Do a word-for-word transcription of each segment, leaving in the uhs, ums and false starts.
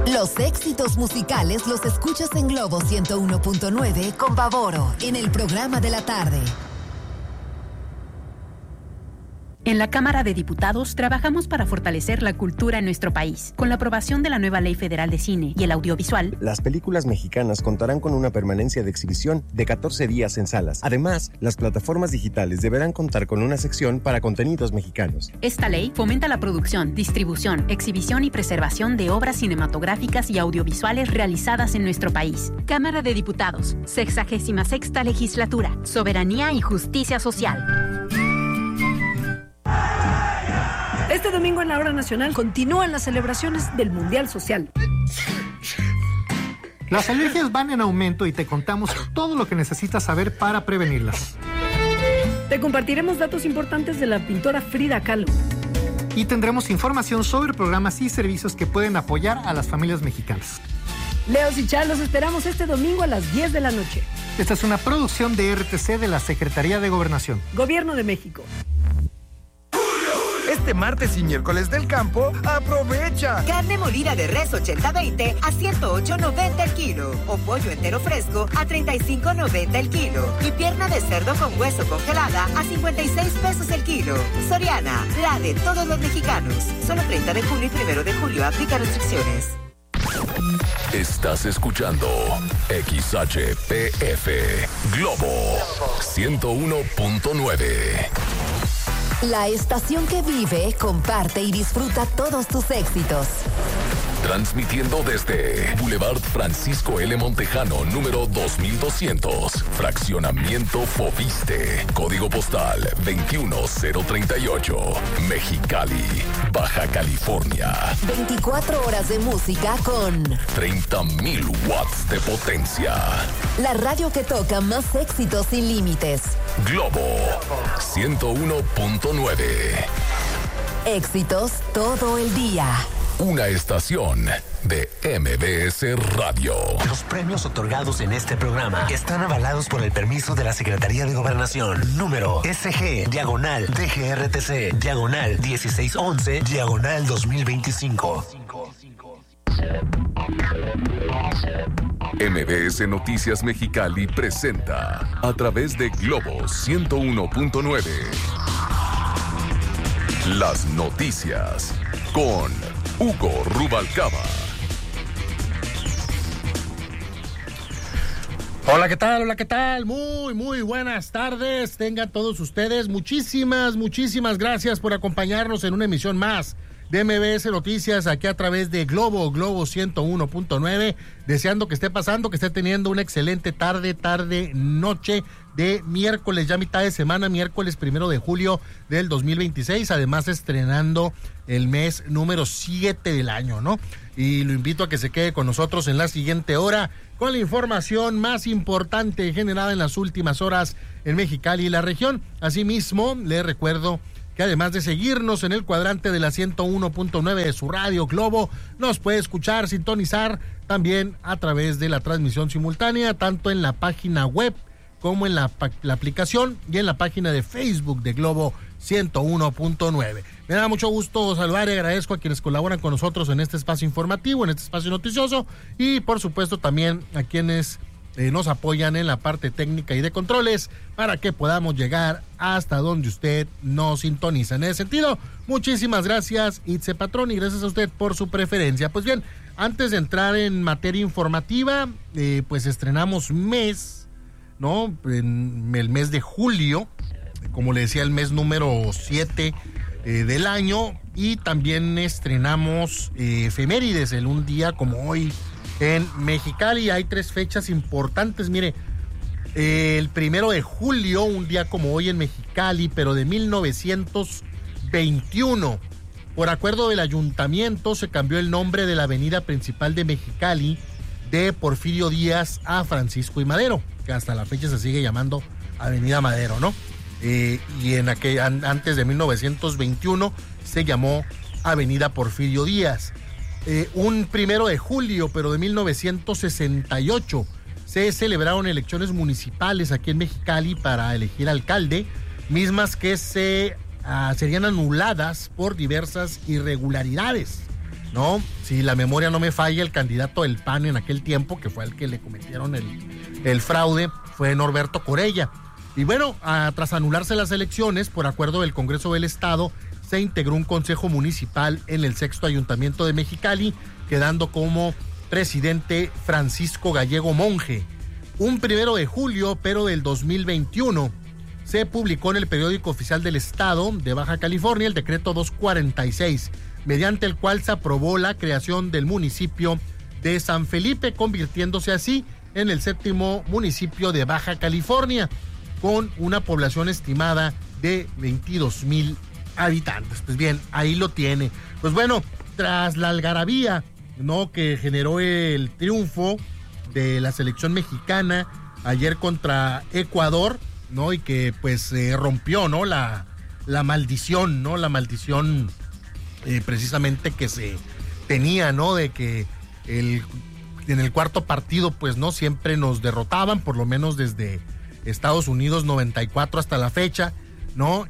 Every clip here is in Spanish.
Los éxitos musicales los escuchas en Globo ciento uno punto nueve con Bavoro, en el programa de la tarde. En la Cámara de Diputados trabajamos para fortalecer la cultura en nuestro país. Con la aprobación de la nueva Ley Federal de Cine y el Audiovisual, las películas mexicanas contarán con una permanencia de exhibición de catorce días en salas. Además, las plataformas digitales deberán contar con una sección para contenidos mexicanos. Esta ley fomenta la producción, distribución, exhibición y preservación de obras cinematográficas y audiovisuales realizadas en nuestro país. Cámara de Diputados, sexagésima sexta legislatura, soberanía y justicia social. Este domingo en la Hora Nacional continúan las celebraciones del Mundial Social. Las alergias van en aumento y te contamos todo lo que necesitas saber para prevenirlas. Te compartiremos datos importantes de la pintora Frida Kahlo. Y tendremos información sobre programas y servicios que pueden apoyar a las familias mexicanas. Leos y Char, los esperamos este domingo a las diez de la noche. Esta es una producción de R T C de la Secretaría de Gobernación. Gobierno de México. Este martes y miércoles del campo, aprovecha. Carne molida de res ochenta veinte a ciento ocho noventa el kilo. O pollo entero fresco a treinta y cinco noventa el kilo. Y pierna de cerdo con hueso congelada a cincuenta y seis pesos el kilo. Soriana, la de todos los mexicanos. Solo treinta de junio y primero de julio. Aplica restricciones. Estás escuchando X H P F Globo ciento uno punto nueve. La estación que vive, comparte y disfruta todos tus éxitos. Transmitiendo desde Boulevard Francisco L. Montejano, número dos mil doscientos, Fraccionamiento Fobiste, Código Postal veintiuno cero treinta y ocho, Mexicali, Baja California. veinticuatro horas de música con treinta mil watts de potencia. La radio que toca más éxitos sin límites. Globo ciento uno punto nueve. Éxitos todo el día. Una estación de M B S Radio. Los premios otorgados en este programa están avalados por el permiso de la Secretaría de Gobernación. Número S G, diagonal, D G R T C, diagonal, dieciséis once, diagonal dos mil veinticinco. M B S Noticias Mexicali presenta a través de Globo ciento uno punto nueve las noticias con Hugo Rubalcaba. Hola, ¿qué tal? Hola, ¿qué tal? Muy, muy buenas tardes. Tengan todos ustedes muchísimas, muchísimas gracias por acompañarnos en una emisión más de M B S Noticias aquí a través de Globo, Globo ciento uno punto nueve. Deseando que esté pasando, que esté teniendo una excelente tarde, tarde, noche de miércoles, ya mitad de semana, miércoles primero de julio del dos mil veintiséis. Además, estrenando el mes número siete del año, ¿no? Y lo invito a que se quede con nosotros en la siguiente hora con la información más importante generada en las últimas horas en Mexicali y la región. Asimismo, les recuerdo que además de seguirnos en el cuadrante de la ciento uno punto nueve de su radio Globo, nos puede escuchar, sintonizar también a través de la transmisión simultánea, tanto en la página web como en la, la aplicación y en la página de Facebook de Globo ciento uno punto nueve. Me da mucho gusto saludar y agradezco a quienes colaboran con nosotros en este espacio informativo, en este espacio noticioso, y por supuesto también a quienes Eh, nos apoyan en la parte técnica y de controles para que podamos llegar hasta donde usted nos sintoniza. En ese sentido, muchísimas gracias, Itze Patrón, y gracias a usted por su preferencia. Pues bien, antes de entrar en materia informativa, eh, pues estrenamos mes, ¿no? En el mes de julio, como le decía, el mes número siete eh, del año, y también estrenamos eh, efemérides, en un día como hoy en Mexicali. Hay tres fechas importantes, mire, eh, el primero de julio, un día como hoy en Mexicali, pero de mil novecientos veintiuno, por acuerdo del ayuntamiento se cambió el nombre de la avenida principal de Mexicali de Porfirio Díaz a Francisco y Madero, que hasta la fecha se sigue llamando Avenida Madero, ¿no? Eh, y en aquel, an, antes de mil novecientos veintiuno se llamó Avenida Porfirio Díaz. Eh, un primero de julio, pero de mil novecientos sesenta y ocho, se celebraron elecciones municipales aquí en Mexicali para elegir alcalde, mismas que se uh, serían anuladas por diversas irregularidades. ¿no? Si la memoria no me falla, el candidato del P A N en aquel tiempo, que fue el que le cometieron el, el fraude, fue Norberto Corella. Y bueno, a, tras anularse las elecciones, por acuerdo del Congreso del Estado, se integró un consejo municipal en el sexto ayuntamiento de Mexicali, quedando como presidente Francisco Gallego Monje. Un primero de julio, pero del dos mil veintiuno, se publicó en el periódico oficial del Estado de Baja California el decreto doscientos cuarenta y seis, mediante el cual se aprobó la creación del municipio de San Felipe, convirtiéndose así en el séptimo municipio de Baja California, con una población estimada de veintidós mil habitantes. Pues bien, ahí lo tiene. Pues bueno, tras la algarabía, ¿no?, que generó el triunfo de la selección mexicana ayer contra Ecuador, ¿no?, y que pues se eh, rompió, ¿no?, la, la maldición, ¿no?, la maldición eh, precisamente que se tenía, ¿no?, de que el, en el cuarto partido pues no siempre nos derrotaban, por lo menos desde Estados Unidos noventa y cuatro hasta la fecha, ¿no?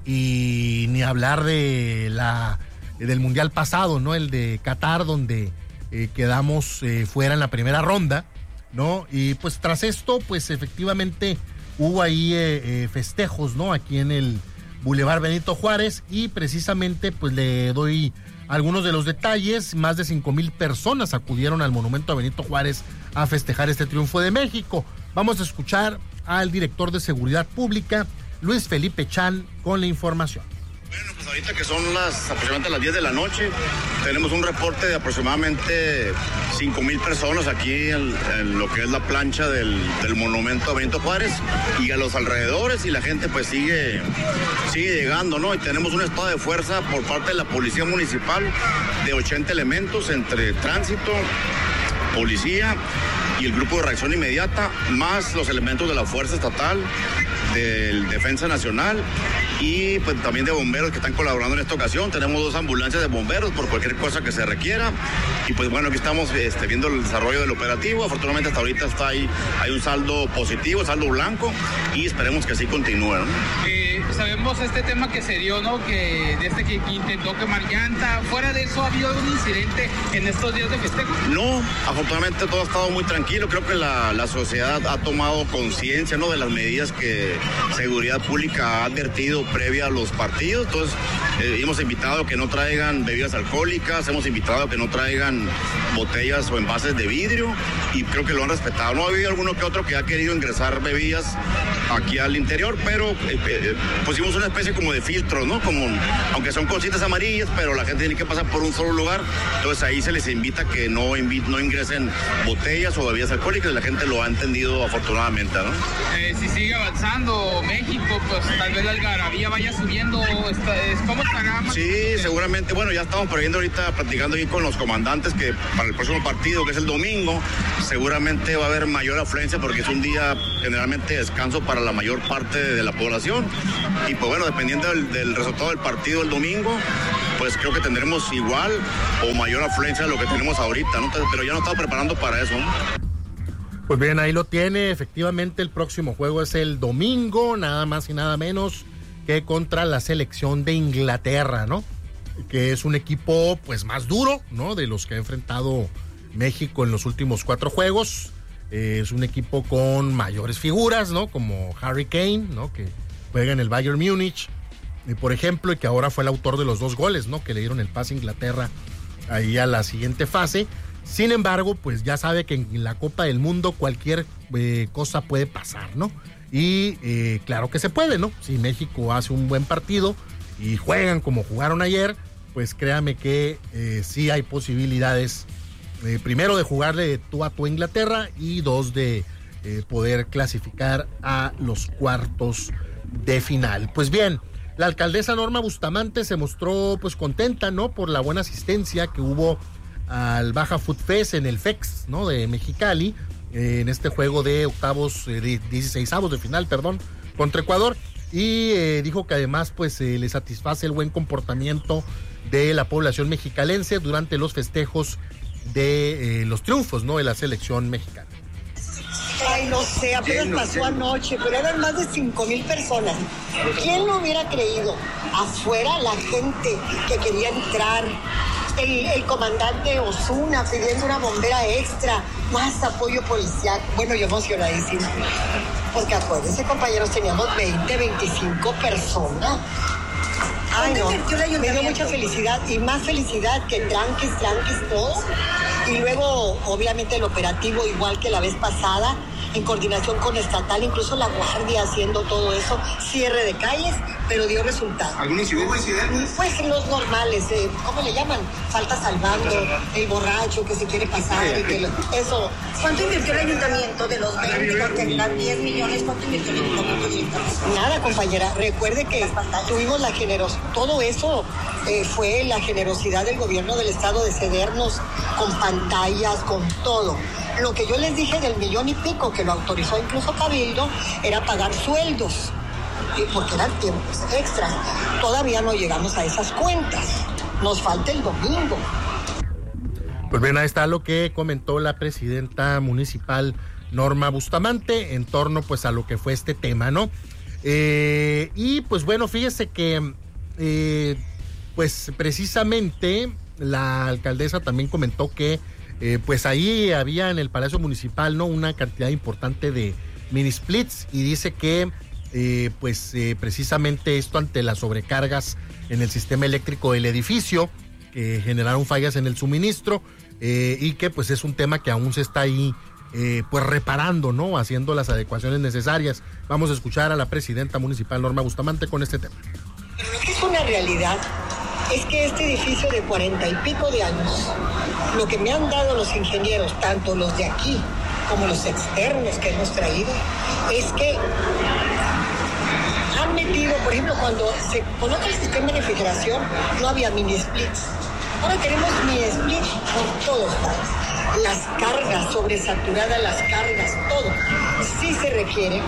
Y ni hablar de la del mundial pasado, ¿no?, el de Qatar, donde eh, quedamos eh, fuera en la primera ronda, ¿no? Y pues tras esto, pues efectivamente hubo ahí eh, eh, festejos, ¿no?, aquí en el Boulevard Benito Juárez, y precisamente pues le doy algunos de los detalles. Más de cinco mil personas acudieron al monumento a Benito Juárez a festejar este triunfo de México. Vamos a escuchar al director de Seguridad Pública, Luis Felipe Chan, con la información. Bueno, pues ahorita que son las aproximadamente las diez de la noche, tenemos un reporte de aproximadamente cinco mil personas aquí en, en lo que es la plancha del, del monumento a Benito Juárez y a los alrededores, y la gente pues sigue, sigue llegando, ¿no? Y tenemos un estado de fuerza por parte de la Policía Municipal de ochenta elementos entre tránsito, policía y el grupo de reacción inmediata, más los elementos de la Fuerza Estatal, del Defensa Nacional y pues también de bomberos que están colaborando en esta ocasión. Tenemos dos ambulancias de bomberos por cualquier cosa que se requiera, y pues bueno, aquí estamos este, viendo el desarrollo del operativo. Afortunadamente hasta ahorita está ahí, hay un saldo positivo, saldo blanco, y esperemos que así continúe, ¿no? Eh, sabemos este tema que se dio, ¿no?, que desde que intentó quemar llanta. Fuera de eso, ¿ha habido algún incidente en estos días de festejo? No, afortunadamente todo ha estado muy tranquilo. Creo que la, la sociedad ha tomado conciencia, ¿no?, de las medidas que Seguridad Pública ha advertido previa a los partidos. Entonces eh, hemos invitado a que no traigan bebidas alcohólicas, hemos invitado a que no traigan botellas o envases de vidrio, y creo que lo han respetado. No ha habido alguno que otro que ha querido ingresar bebidas aquí al interior, pero eh, eh, pusimos una especie como de filtro, ¿no? Como, aunque son cositas amarillas, pero la gente tiene que pasar por un solo lugar, entonces ahí se les invita a que no, invi- no ingresen botellas o bebidas alcohólicas, y la gente lo ha entendido afortunadamente, ¿no? Eh, si sigue avanzando México, pues tal vez la algarabía vaya subiendo. ¿Cómo estará? Sí, seguramente. Bueno, ya estamos previendo ahorita, platicando ahí con los comandantes, que para el próximo partido, que es el domingo, seguramente va a haber mayor afluencia, porque es un día generalmente descanso para la mayor parte de la población. Y pues bueno, dependiendo del, del resultado del partido el domingo, pues creo que tendremos igual o mayor afluencia de lo que tenemos ahorita, ¿no? Pero ya nos estamos preparando para eso, ¿no? Pues bien, ahí lo tiene. Efectivamente, el próximo juego es el domingo, nada más y nada menos que contra la selección de Inglaterra, ¿no? Que es un equipo pues más duro, ¿no?, de los que ha enfrentado México en los últimos cuatro juegos. Eh, es un equipo con mayores figuras, ¿no?, como Harry Kane, ¿no?, que juega en el Bayern Múnich, y por ejemplo, y que ahora fue el autor de los dos goles, ¿no?, que le dieron el pase a Inglaterra ahí a la siguiente fase. Sin embargo, pues ya sabe que en la Copa del Mundo cualquier eh, cosa puede pasar, ¿no? Y eh, claro que se puede, ¿no? Si México hace un buen partido y juegan como jugaron ayer, pues créame que eh, sí hay posibilidades, eh, primero de jugarle de tú a tú a Inglaterra, y dos, de eh, poder clasificar a los cuartos de final. Pues bien, la alcaldesa Norma Bustamante se mostró pues contenta, ¿no?, por la buena asistencia que hubo al Baja Food Fest en el F E X, ¿no?, de Mexicali, eh, en este juego de octavos, eh, de dieciseisavos de final, perdón, contra Ecuador, y eh, dijo que además pues eh, le satisface el buen comportamiento de la población mexicalense durante los festejos de eh, los triunfos, ¿no?, de la selección mexicana. Ay, no sé, apenas pasó anoche, pero eran más de cinco mil personas. ¿Quién lo hubiera creído? Afuera la gente que quería entrar, el, el comandante Osuna pidiendo una bombera extra, más apoyo policial. Bueno, yo emocionadísima. Porque acuérdense, compañeros, teníamos veinte, veinticinco personas. Ay, no, me dio mucha felicidad y más felicidad que tranquis, tranquis todos. Y luego, obviamente, el operativo, igual que la vez pasada, en coordinación con estatal, incluso la guardia haciendo todo eso, cierre de calles, pero dio resultado. ¿Algún incidente? Pues los normales, eh, ¿cómo le llaman? Falta salvando, el borracho que se quiere pasar, y que lo, eso. ¿Cuánto invirtió el ayuntamiento de los veinte, porque eran diez millones, cuánto invirtió el ayuntamiento directamente? Nada, compañera, recuerde que tuvimos la generosidad, todo eso eh, fue la generosidad del gobierno del estado de cedernos con pantallas, con todo. Lo que yo les dije del millón y pico, que lo autorizó incluso Cabildo, era pagar sueldos, porque eran tiempos extras. Todavía no llegamos a esas cuentas. Nos falta el domingo. Pues bien, ahí está lo que comentó la presidenta municipal Norma Bustamante en torno pues a lo que fue este tema, ¿no? Eh, y pues bueno, fíjese que eh, pues precisamente la alcaldesa también comentó que Eh, pues ahí había en el Palacio Municipal, ¿no?, una cantidad importante de mini splits, y dice que eh, pues eh, precisamente esto ante las sobrecargas en el sistema eléctrico del edificio que generaron fallas en el suministro, eh, y que pues es un tema que aún se está ahí eh, pues reparando, ¿no?, haciendo las adecuaciones necesarias. Vamos a escuchar a la presidenta municipal Norma Bustamante con este tema. Pero lo que es una realidad es que este edificio de cuarenta y pico de años, lo que me han dado los ingenieros, tanto los de aquí como los externos que hemos traído, es que han metido, por ejemplo, cuando se coloca el sistema de refrigeración, no había mini splits. Ahora tenemos mini splits por todos lados. Las cargas, sobresaturadas las cargas, todo. Sí se requiere.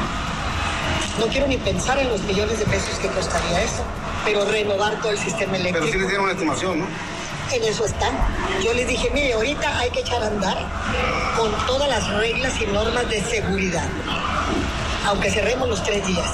No quiero ni pensar en los millones de pesos que costaría eso, pero renovar todo el sistema eléctrico. Pero sí les dieron una estimación, ¿no? En eso están. Yo les dije, mire, ahorita hay que echar a andar con todas las reglas y normas de seguridad, aunque cerremos los tres días.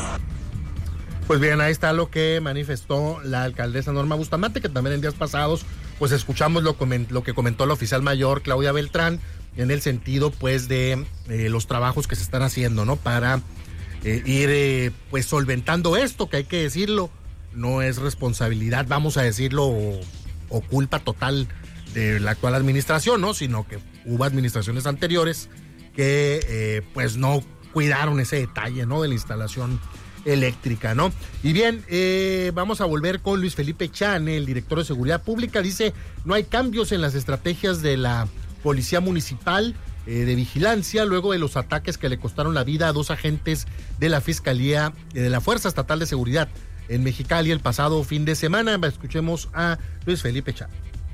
Pues bien, ahí está lo que manifestó la alcaldesa Norma Bustamante, que también en días pasados pues escuchamos lo, coment- lo que comentó la oficial mayor Claudia Beltrán en el sentido pues de eh, los trabajos que se están haciendo, ¿no?, para eh, ir eh, pues solventando esto, que hay que decirlo, no es responsabilidad, vamos a decirlo, o, o culpa total de la actual administración, ¿no?, sino que hubo administraciones anteriores que eh, pues no cuidaron ese detalle, ¿no?, de la instalación eléctrica, ¿no? Y bien, eh, vamos a volver con Luis Felipe Chan, el director de Seguridad Pública. Dice, no hay cambios en las estrategias de la Policía Municipal eh, de Vigilancia luego de los ataques que le costaron la vida a dos agentes de la Fiscalía, eh, de la Fuerza Estatal de Seguridad en Mexicali el pasado fin de semana. Escuchemos a Luis Felipe Chan.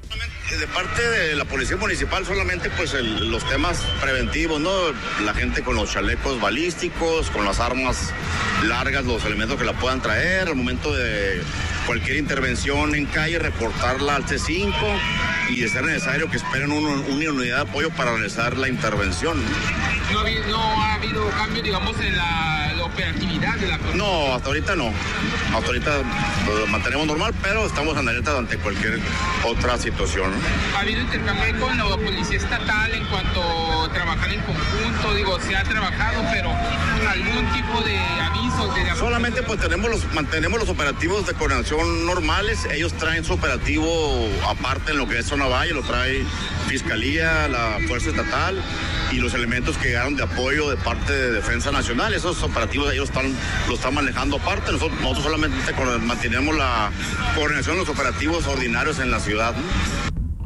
De parte de la Policía Municipal solamente pues el, los temas preventivos, ¿no? La gente con los chalecos balísticos, con las armas largas, los elementos que la puedan traer, al momento de cualquier intervención en calle, reportarla al C cinco y de ser necesario que esperen un, una unidad de apoyo para realizar la intervención. ¿No ha habido, no ha habido cambio, digamos, en la, la operatividad de la policía? No, hasta ahorita no. Hasta ahorita lo mantenemos normal, pero estamos en alerta ante cualquier otra situación. ¿Ha habido intercambio con la policía estatal en cuanto a trabajar en conjunto? Digo, se ha trabajado, pero algún tipo de avisos. De... Solamente pues tenemos los, mantenemos los operativos de coordinación normales. Ellos traen su operativo aparte en lo que es Zona Valle, lo trae Fiscalía, la Fuerza Estatal y los elementos que llegaron de apoyo de parte de Defensa Nacional. Esos operativos ellos están, lo están manejando aparte. Nosotros, nosotros solamente mantenemos la coordinación de los operativos ordinarios en la ciudad, ¿no?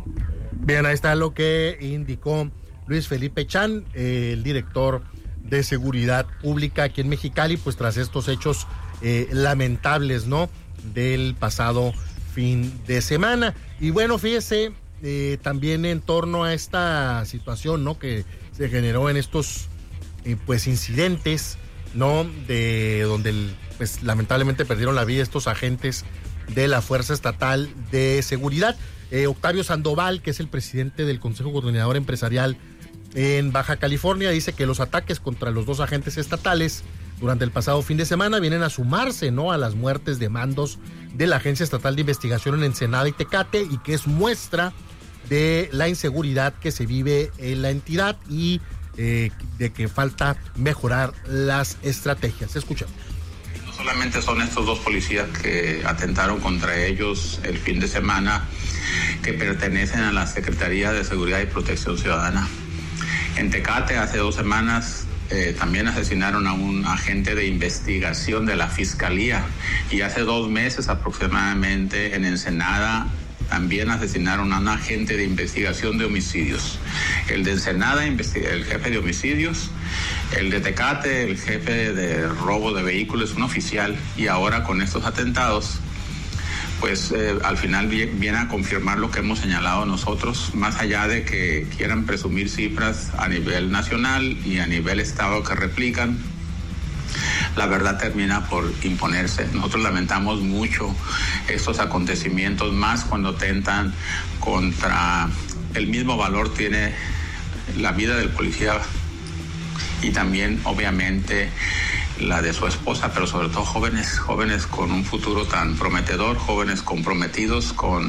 Bien, ahí está lo que indicó Luis Felipe Chan, eh, el director de Seguridad Pública aquí en Mexicali, pues tras estos hechos eh, lamentables, ¿no?, del pasado fin de semana. Y bueno, fíjese, eh, también en torno a esta situación, ¿no?, que se generó en estos eh, pues incidentes, ¿no?, de donde el, pues lamentablemente perdieron la vida estos agentes de la Fuerza Estatal de Seguridad. Eh, Octavio Sandoval, que es el presidente del Consejo Coordinador Empresarial en Baja California, dice que los ataques contra los dos agentes estatales durante el pasado fin de semana vienen a sumarse, ¿no?, a las muertes de mandos de la Agencia Estatal de Investigación en Ensenada y Tecate, y que es muestra de la inseguridad que se vive en la entidad y eh, de que falta mejorar las estrategias. Escuchamos. No solamente son estos dos policías que atentaron contra ellos el fin de semana, que pertenecen a la Secretaría de Seguridad y Protección Ciudadana. En Tecate, hace dos semanas, eh, también asesinaron a un agente de investigación de la Fiscalía, y hace dos meses aproximadamente en Ensenada también asesinaron a un agente de investigación de homicidios. El de Ensenada, el jefe de homicidios; el de Tecate, el jefe de robo de vehículos, un oficial. Y ahora con estos atentados, pues eh, al final viene a confirmar lo que hemos señalado nosotros, más allá de que quieran presumir cifras a nivel nacional y a nivel estado que replican. La verdad termina por imponerse. Nosotros lamentamos mucho estos acontecimientos, más cuando atentan contra el mismo valor tiene la vida del policía y también obviamente la de su esposa, pero sobre todo jóvenes, jóvenes con un futuro tan prometedor, jóvenes comprometidos con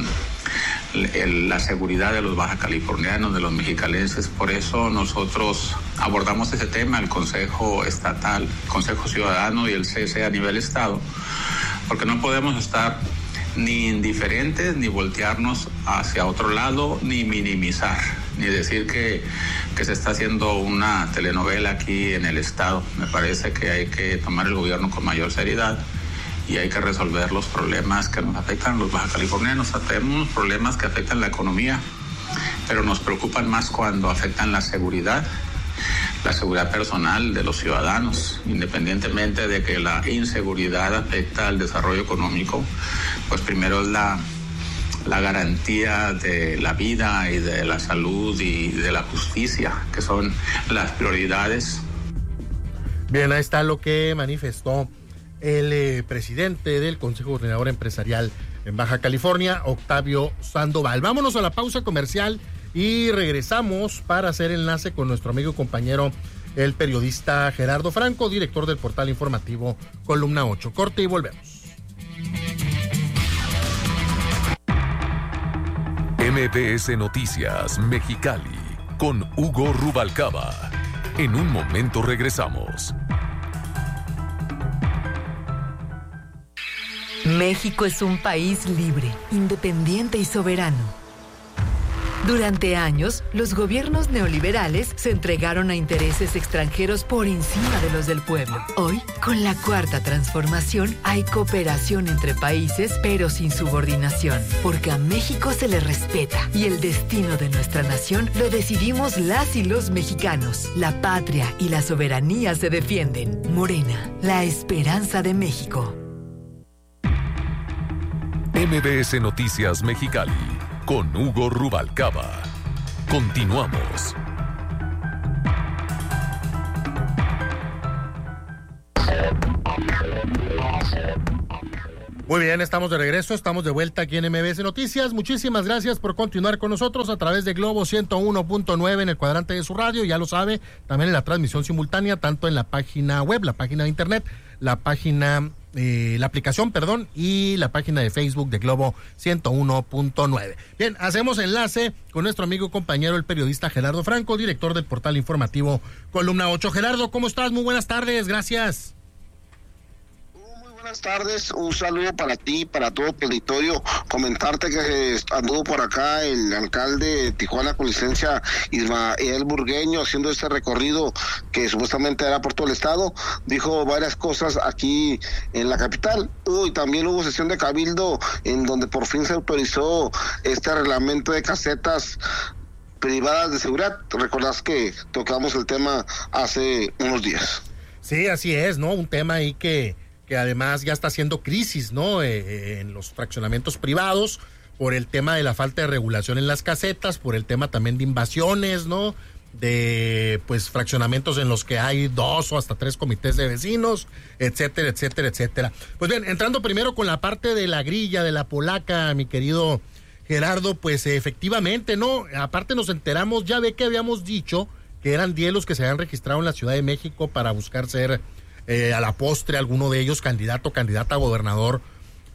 el, la seguridad de los bajacalifornianos, de los mexicalenses. Por eso nosotros abordamos ese tema, el Consejo Estatal, Consejo Ciudadano y el C C a nivel estado, porque no podemos estar ni indiferentes, ni voltearnos hacia otro lado, ni minimizar, ni decir que, que se está haciendo una telenovela aquí en el estado. Me parece que hay que tomar el gobierno con mayor seriedad y hay que resolver los problemas que nos afectan a los bajacalifornianos. Tenemos problemas que afectan la economía, pero nos preocupan más cuando afectan la seguridad, la seguridad personal de los ciudadanos. Independientemente de que la inseguridad afecta al desarrollo económico, pues primero es la, la garantía de la vida y de la salud y de la justicia, que son las prioridades. Bien, ahí está lo que manifestó el eh, presidente del Consejo Coordinador Empresarial en Baja California, Octavio Sandoval. Vámonos a la pausa comercial y regresamos para hacer enlace con nuestro amigo y compañero, el periodista Gerardo Franco, director del portal informativo Columna ocho. Corte y volvemos. M B S Noticias Mexicali con Hugo Rubalcaba. En un momento regresamos. México es un país libre, independiente y soberano. Durante años, los gobiernos neoliberales se entregaron a intereses extranjeros por encima de los del pueblo. Hoy, con la Cuarta Transformación, hay cooperación entre países, pero sin subordinación, porque a México se le respeta y el destino de nuestra nación lo decidimos las y los mexicanos. La patria y la soberanía se defienden. Morena, la esperanza de México. M B S Noticias Mexicali con Hugo Rubalcaba. Continuamos. Muy bien, estamos de regreso, estamos de vuelta aquí en M B S Noticias. Muchísimas gracias por continuar con nosotros a través de Globo ciento uno punto nueve en el cuadrante de su radio, ya lo sabe, también en la transmisión simultánea, tanto en la página web, la página de internet, la página, eh, la aplicación, perdón, y la página de Facebook de Globo ciento uno punto nueve. Bien, hacemos enlace con nuestro amigo y compañero, el periodista Gerardo Franco, director del portal informativo Columna ocho. Gerardo, ¿cómo estás? Muy buenas tardes, gracias. Buenas tardes, un saludo para ti, para todo tu auditorio. Comentarte que anduvo por acá el alcalde de Tijuana con licencia, Ismael Burgueño, haciendo este recorrido que supuestamente era por todo el estado. Dijo varias cosas aquí en la capital. Hubo, y también hubo sesión de cabildo en donde por fin se autorizó este reglamento de casetas privadas de seguridad. Recordás que tocamos el tema hace unos días. Sí, así es, ¿no? Un tema ahí que que además ya está haciendo crisis, ¿no? Eh, en los fraccionamientos privados, por el tema de la falta de regulación en las casetas, por el tema también de invasiones, ¿no? De, pues, fraccionamientos en los que hay dos o hasta tres comités de vecinos, etcétera, etcétera, etcétera. Pues bien, entrando primero con la parte de la grilla, de la polaca, mi querido Gerardo, pues efectivamente, ¿no? Aparte nos enteramos, ya ve que habíamos dicho que eran diez los que se habían registrado en la Ciudad de México para buscar ser... Eh, a la postre, alguno de ellos candidato, candidata a gobernador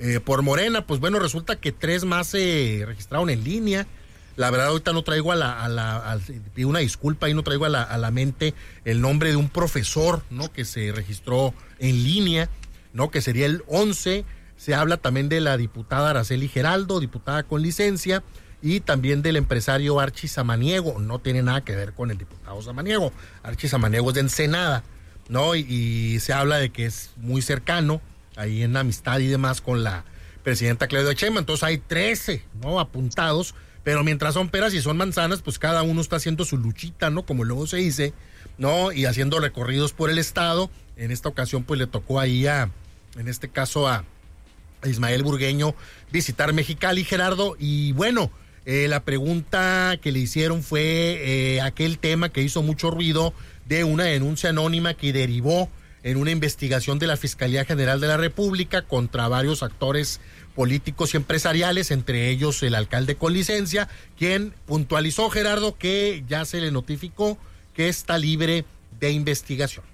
eh, por Morena. Pues bueno, resulta que tres más se eh, registraron en línea. La verdad ahorita no traigo a la, a la a, pido una disculpa y no traigo a la, a la mente el nombre de un profesor, ¿no? Que se registró en línea, ¿no? Que sería el once. Se habla también de la diputada Araceli Geraldo, diputada con licencia, y también del empresario Archie Samaniego. No tiene nada que ver con el diputado Samaniego. Archie Samaniego es de Ensenada, ¿no? Y, y se habla de que es muy cercano, ahí en amistad y demás, con la presidenta Claudia Sheinbaum. Entonces hay trece, ¿no? Apuntados. Pero mientras son peras y son manzanas, pues cada uno está haciendo su luchita, ¿no? Como luego se dice, ¿no? Y haciendo recorridos por el estado. En esta ocasión, pues le tocó ahí a, en este caso a Ismael Burgueño, visitar Mexicali, Gerardo. Y bueno, eh, la pregunta que le hicieron fue eh, aquel tema que hizo mucho ruido de una denuncia anónima que derivó en una investigación de la Fiscalía General de la República contra varios actores políticos y empresariales, entre ellos el alcalde con licencia, quien puntualizó, Gerardo, que ya se le notificó que está libre de investigación.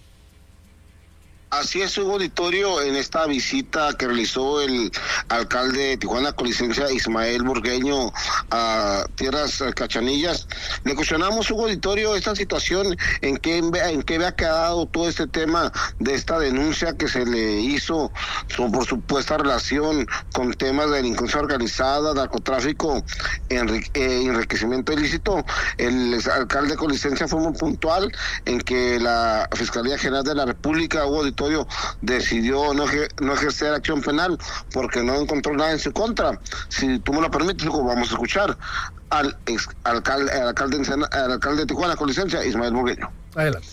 Así es, Hugo Auditorio, en esta visita que realizó el alcalde de Tijuana con licencia, Ismael Burgueño, a tierras Cachanillas, le cuestionamos, Hugo Auditorio, esta situación, en qué en qué había quedado todo este tema de esta denuncia que se le hizo por supuesta relación con temas de delincuencia organizada, narcotráfico, enrique, eh, enriquecimiento ilícito. El alcalde con licencia fue muy puntual en que la Fiscalía General de la República, Hugo Auditorio, decidió no, no ejercer acción penal porque no encontró nada en su contra. Si tú me lo permites, vamos a escuchar al ex alcalde, al alcalde, al alcalde de Tijuana con licencia, Ismael Burgueño. Adelante.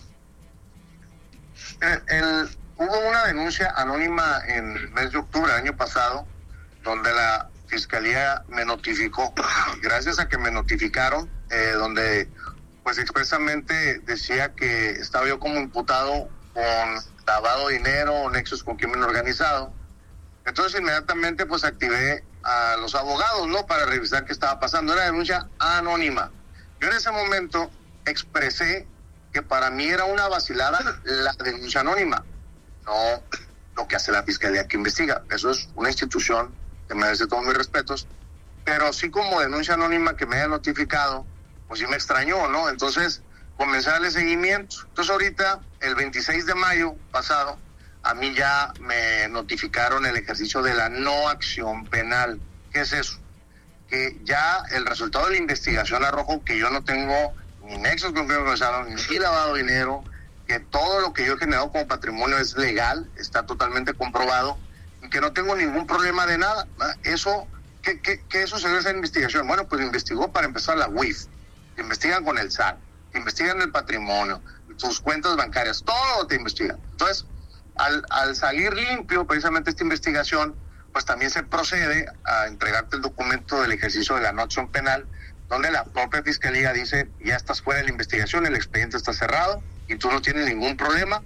El, el, hubo una denuncia anónima en el mes de octubre del año pasado donde la Fiscalía me notificó, gracias a que me notificaron, eh, donde pues expresamente decía que estaba yo como imputado con lavado de dinero o nexos con crimen organizado. Entonces inmediatamente pues activé a los abogados, ¿no? Para revisar qué estaba pasando. Era denuncia anónima. Yo en ese momento expresé que para mí era una vacilada la denuncia anónima, no lo que hace la Fiscalía que investiga. Eso es una institución que merece todos mis respetos, pero sí como denuncia anónima que me haya notificado, pues sí me extrañó, ¿no? Entonces comencé a darle seguimiento. Entonces ahorita, el veintiséis de mayo pasado, a mí ya me notificaron el ejercicio de la no acción penal. ¿Qué es eso? Que ya el resultado de la investigación arrojó que yo no tengo ni nexos con crimen organizado, ni lavado de dinero, que todo lo que yo he generado como patrimonio es legal, está totalmente comprobado, y que no tengo ningún problema de nada. Eso, ¿qué, qué, qué sucedió en esa investigación? Bueno, pues investigó para empezar la U I F, investigan con el S A T, investigan el patrimonio, tus cuentas bancarias, todo te investigan. Entonces, al, al salir limpio precisamente esta investigación, pues también se procede a entregarte el documento del ejercicio de la no acción penal, donde la propia Fiscalía dice, ya estás fuera de la investigación, el expediente está cerrado y tú no tienes ningún problema.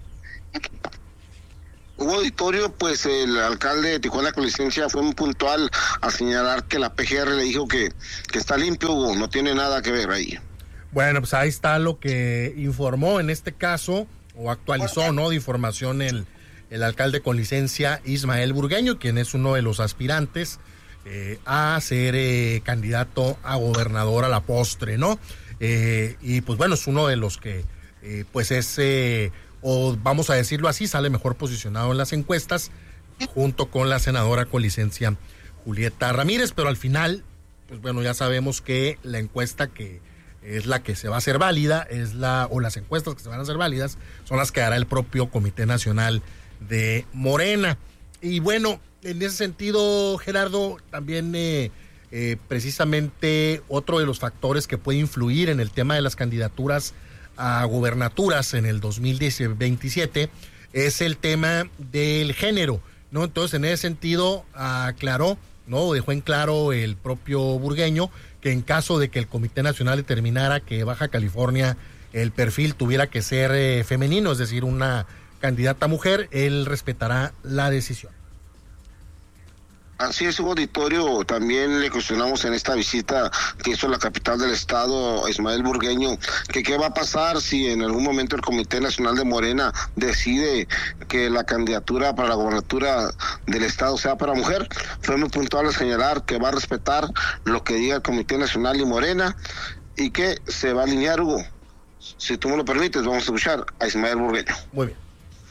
Hugo Auditorio, pues el alcalde de Tijuana con licencia fue muy puntual a señalar que la P G R le dijo que, que está limpio, Hugo, no tiene nada que ver ahí. Bueno, pues ahí está lo que informó en este caso, o actualizó, ¿no?, de información el, el alcalde con licencia Ismael Burgueño, quien es uno de los aspirantes eh, a ser eh, candidato a gobernador a la postre, ¿no? Eh, y pues bueno, es uno de los que eh, pues es, eh, o vamos a decirlo así, sale mejor posicionado en las encuestas, junto con la senadora con licencia Julieta Ramírez, pero al final, pues bueno, ya sabemos que la encuesta que es la que se va a hacer válida, es la, o las encuestas que se van a hacer válidas, son las que hará el propio Comité Nacional de Morena. Y bueno, en ese sentido, Gerardo, también eh, eh, precisamente otro de los factores que puede influir en el tema de las candidaturas a gubernaturas en el dos mil veintisiete es el tema del género, ¿no? Entonces, en ese sentido, aclaró, ¿no? Dejó en claro el propio Burgueño que en caso de que el Comité Nacional determinara que Baja California el perfil tuviera que ser eh, femenino, es decir, una candidata mujer, él respetará la decisión. Así es, Hugo Auditorio. También le cuestionamos en esta visita que hizo la capital del estado, Ismael Burgueño, que qué va a pasar si en algún momento el Comité Nacional de Morena decide que la candidatura para la gobernatura del estado sea para mujer. Fue muy puntual a señalar que va a respetar lo que diga el Comité Nacional y Morena y que se va a alinear, Hugo. Si tú me lo permites, vamos a escuchar a Ismael Burgueño. Muy bien.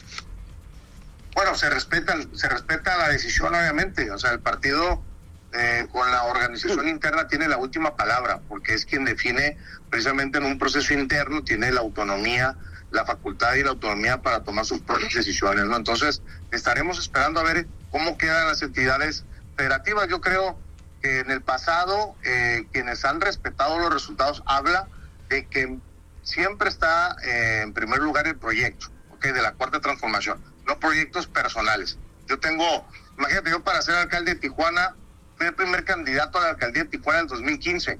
Bueno, se respeta, se respeta la decisión, obviamente. O sea, el partido eh, con la organización interna tiene la última palabra, porque es quien define precisamente en un proceso interno, tiene la autonomía, la facultad y la autonomía para tomar sus propias decisiones, ¿no? Entonces, estaremos esperando a ver cómo quedan las entidades federativas. Yo creo que en el pasado, eh, quienes han respetado los resultados, habla de que siempre está eh, en primer lugar el proyecto, ¿ok?, de la Cuarta Transformación, no proyectos personales. Yo tengo, imagínate, yo para ser alcalde de Tijuana, fui el primer candidato a la alcaldía de Tijuana en dos mil quince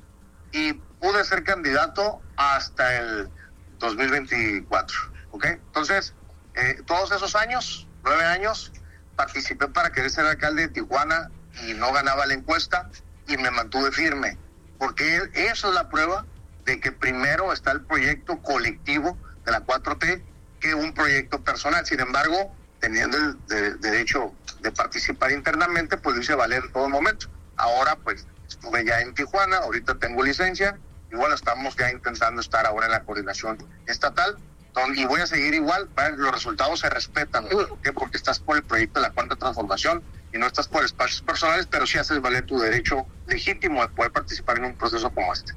y pude ser candidato hasta el dos mil veinticuatro, ¿ok? Entonces, eh, todos esos años, nueve años, participé para querer ser alcalde de Tijuana y no ganaba la encuesta y me mantuve firme, porque eso es la prueba de que primero está el proyecto colectivo de la cuatro T que un proyecto personal. Sin embargo, teniendo el de, derecho de participar internamente, pues lo hice valer en todo momento. Ahora, pues, estuve ya en Tijuana, ahorita tengo licencia, y bueno, estamos ya intentando estar ahora en la coordinación estatal, donde, y voy a seguir igual, los resultados se respetan, ¿no? ¿Por qué? Porque estás por el proyecto de la Cuarta Transformación y no estás por espacios personales, pero sí haces valer tu derecho legítimo de poder participar en un proceso como este.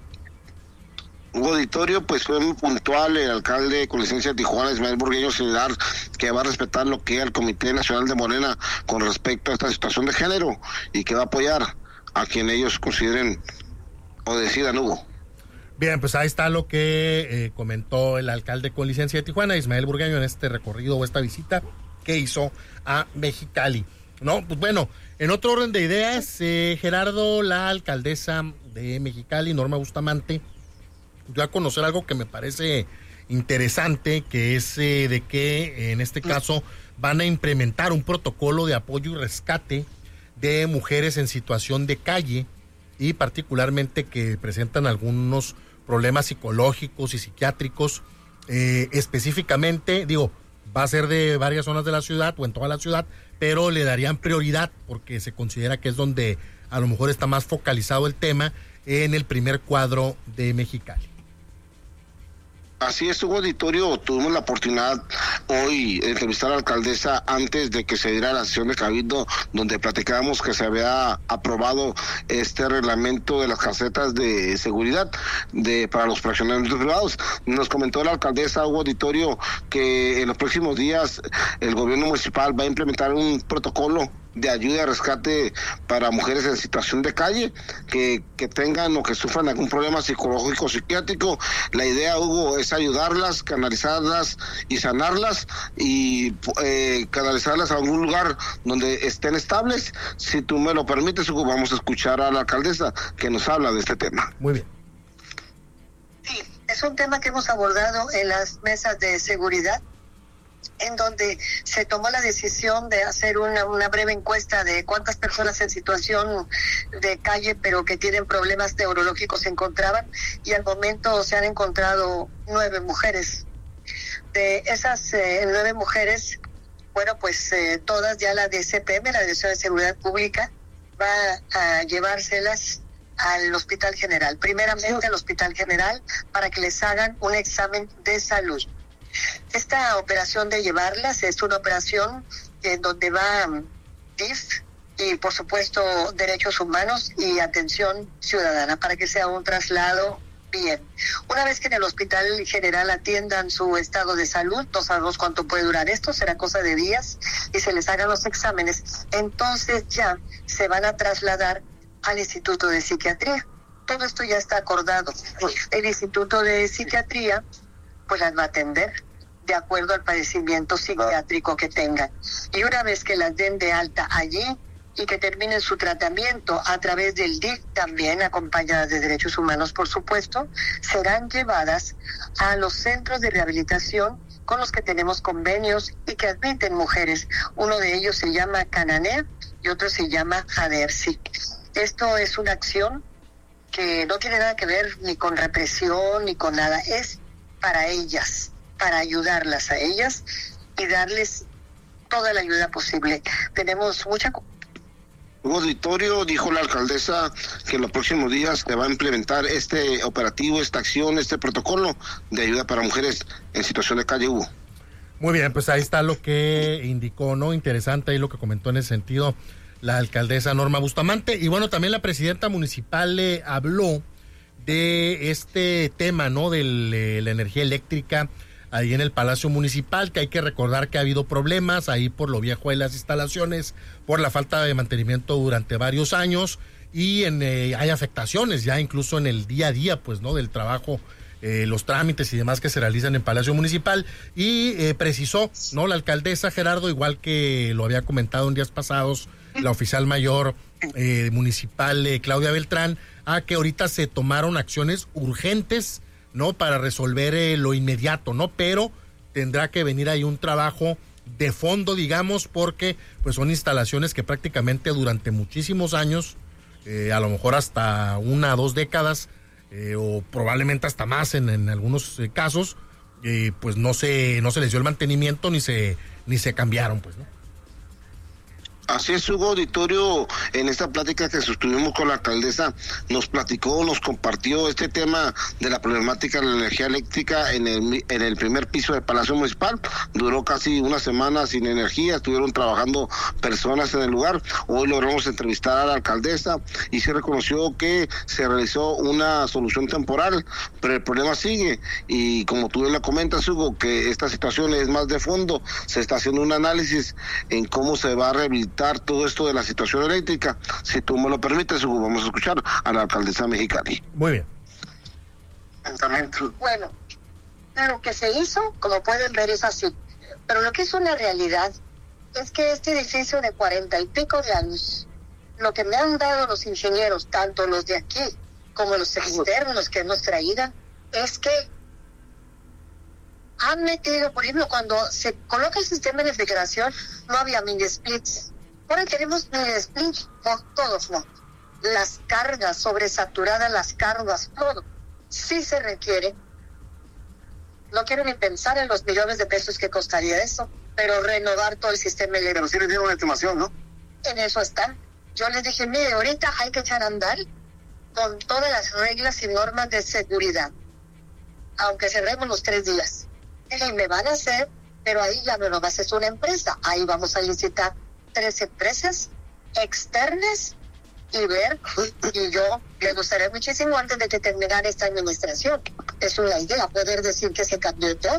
Hugo Auditorio, pues fue muy puntual el alcalde con licencia de Tijuana, Ismael Burgueño, señalar que va a respetar lo que es el Comité Nacional de Morena con respecto a esta situación de género y que va a apoyar a quien ellos consideren o decidan, Hugo. Bien, pues ahí está lo que eh, comentó el alcalde con licencia de Tijuana, Ismael Burgueño, en este recorrido o esta visita que hizo a Mexicali. No, pues bueno, en otro orden de ideas, eh, Gerardo, la alcaldesa de Mexicali, Norma Bustamante, dio a conocer algo que me parece interesante, que es eh, de que en este caso van a implementar un protocolo de apoyo y rescate de mujeres en situación de calle y particularmente que presentan algunos problemas psicológicos y psiquiátricos. Eh, específicamente, digo, va a ser de varias zonas de la ciudad o en toda la ciudad, pero le darían prioridad porque se considera que es donde a lo mejor está más focalizado el tema en el primer cuadro de Mexicali. Así es, Hugo Auditorio. Tuvimos la oportunidad hoy de entrevistar a la alcaldesa antes de que se diera la sesión de Cabildo, donde platicábamos que se había aprobado este reglamento de las casetas de seguridad de para los fraccionamientos privados. Nos comentó la alcaldesa, Hugo Auditorio, que en los próximos días el gobierno municipal va a implementar un protocolo de ayuda y rescate para mujeres en situación de calle que, que tengan o que sufran algún problema psicológico o psiquiátrico. La idea, Hugo, es ayudarlas, canalizarlas y sanarlas y eh, canalizarlas a algún lugar donde estén estables. Si tú me lo permites, Hugo, vamos a escuchar a la alcaldesa que nos habla de este tema. Muy bien. Sí, es un tema que hemos abordado en las mesas de seguridad, en donde se tomó la decisión de hacer una, una breve encuesta de cuántas personas en situación de calle pero que tienen problemas neurológicos se encontraban, y al momento se han encontrado nueve mujeres. De esas eh, nueve mujeres, bueno, pues eh, todas ya la D C P M, la Dirección de Seguridad Pública, va a llevárselas al Hospital General, primeramente al Hospital General, para que les hagan un examen de salud. Esta operación de llevarlas es una operación en donde va D I F y por supuesto Derechos Humanos y Atención Ciudadana para que sea un traslado bien. Una vez que en el Hospital General atiendan su estado de salud, no sabemos cuánto puede durar esto, será cosa de días, y se les hagan los exámenes, entonces ya se van a trasladar al Instituto de Psiquiatría. Todo esto ya está acordado. El Instituto de Psiquiatría pues las va a atender de acuerdo al padecimiento psiquiátrico que tengan. Y una vez que las den de alta allí y que terminen su tratamiento a través del D I F, también acompañadas de Derechos Humanos, por supuesto, serán llevadas a los centros de rehabilitación con los que tenemos convenios y que admiten mujeres. Uno de ellos se llama Cananea y otro se llama Jadersi. Esto es una acción que no tiene nada que ver ni con represión ni con nada, es para ellas, para ayudarlas a ellas y darles toda la ayuda posible. Tenemos mucha... Auditorio, dijo la alcaldesa que en los próximos días se va a implementar este operativo, esta acción, este protocolo de ayuda para mujeres en situación de calle. Hugo. Muy bien, pues ahí está lo que indicó, ¿no? Interesante ahí lo que comentó en ese sentido la alcaldesa Norma Bustamante. Y bueno, también la presidenta municipal le habló de este tema, ¿no? De la energía eléctrica ahí en el Palacio Municipal, que hay que recordar que ha habido problemas ahí por lo viejo de las instalaciones, por la falta de mantenimiento durante varios años, y en, eh, hay afectaciones ya incluso en el día a día, pues, ¿no? Del trabajo, eh, los trámites y demás que se realizan en Palacio Municipal, y eh, precisó, ¿no? La alcaldesa, Gerardo, igual que lo había comentado en días pasados la oficial mayor eh, municipal eh, Claudia Beltrán, a que ahorita se tomaron acciones urgentes, ¿no? Para resolver eh, lo inmediato, ¿no? Pero tendrá que venir ahí un trabajo de fondo, digamos, porque pues son instalaciones que prácticamente durante muchísimos años, eh, a lo mejor hasta una o dos décadas, eh, o probablemente hasta más en, en algunos eh, casos, eh, pues no se, no se les dio el mantenimiento ni se, ni se cambiaron, pues, ¿no? Así es, Hugo. Auditorio, en esta plática que sostuvimos con la alcaldesa, nos platicó, nos compartió este tema de la problemática de la energía eléctrica en el, en el primer piso del Palacio Municipal. Duró casi una semana sin energía, estuvieron trabajando personas en el lugar. Hoy logramos entrevistar a la alcaldesa y se reconoció que se realizó una solución temporal, pero el problema sigue. Y como tú bien la comentas, Hugo, que esta situación es más de fondo, se está haciendo un análisis en cómo se va a rehabilitar todo esto de la situación eléctrica. Si tú me lo permites, Hugo, vamos a escuchar a la alcaldesa Mexicali. Muy bien. Bueno, lo que se hizo, como pueden ver, es así. Pero lo que es una realidad es que este edificio de cuarenta y pico de años, lo que me han dado los ingenieros, tanto los de aquí como los externos que hemos traído, es que han metido, por ejemplo, cuando se coloca el sistema de refrigeración, no había mini splits. Ahora tenemos mini splits por todos, ¿no? Las cargas, sobresaturadas las cargas, todo. Sí se requiere. No quiero ni pensar en los millones de pesos que costaría eso, pero renovar todo el sistema eléctrico. Pero sí les dieron una estimación, ¿no? En eso está. Yo les dije, mire, ahorita hay que echar a andar con todas las reglas y normas de seguridad, aunque cerremos los tres días. Y me van a hacer, pero ahí ya no nos va a hacer una empresa. Ahí vamos a licitar tres empresas externas y ver, y yo me gustaría muchísimo antes de que terminara esta administración, es una idea poder decir que se cambió todo.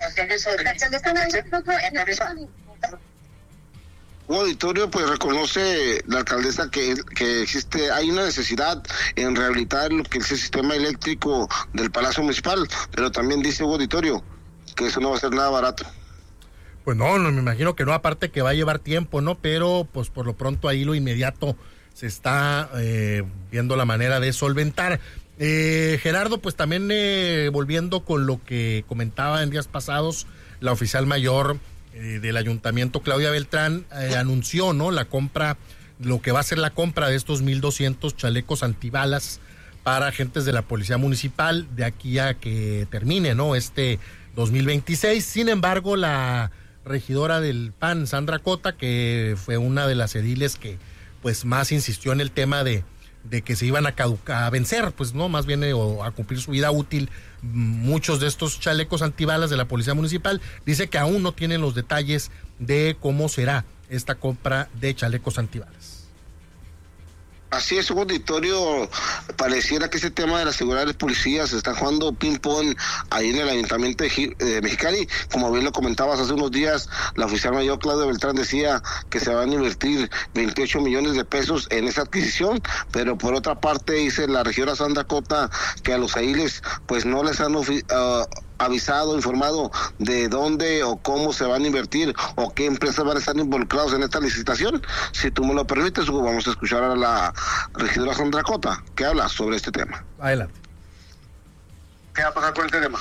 Un auditorio, pues reconoce la alcaldesa que, que existe, hay una necesidad en rehabilitar lo que es el sistema eléctrico del Palacio Municipal, pero también dice un auditorio que eso no va a ser nada barato. Pues no, no, me imagino que no, aparte que va a llevar tiempo, ¿no? Pero pues por lo pronto ahí lo inmediato se está eh, viendo la manera de solventar. Eh, Gerardo, pues también eh, volviendo con lo que comentaba en días pasados, la oficial mayor eh, del ayuntamiento, Claudia Beltrán, eh, anunció, ¿no? La compra, lo que va a ser la compra de estos mil doscientos chalecos antibalas para agentes de la Policía Municipal de aquí a que termine, ¿no? Este dos mil veintiséis. Sin embargo, la regidora del P A N, Sandra Cota, que fue una de las ediles que pues más insistió en el tema de, de que se iban a, caducar, a vencer, pues no, más bien eh, o a cumplir su vida útil muchos de estos chalecos antibalas de la Policía Municipal, dice que aún no tienen los detalles de cómo será esta compra de chalecos antibalas. Así es, un auditorio, pareciera que ese tema de la seguridad de los policías se está jugando ping-pong ahí en el Ayuntamiento de, de Mexicali. Como bien lo comentabas hace unos días, la oficial mayor Claudia Beltrán decía que se van a invertir veintiocho millones de pesos en esa adquisición, pero por otra parte dice la regidora Sandra Cota que a los ahiles pues no les han uh, avisado, informado de dónde o cómo se van a invertir o qué empresas van a estar involucrados en esta licitación. Si tú me lo permites, Hugo, vamos a escuchar a la regidora Sandra Cota, que habla sobre este tema. Adelante. ¿Qué va a pasar con este tema?